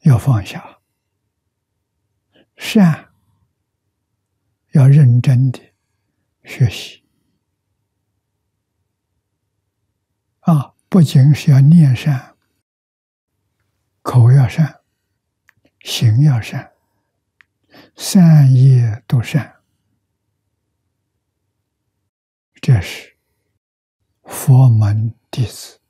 要放下，善要认真的学习不仅是要念善，口要善，行要善，善业都善，这是佛门弟子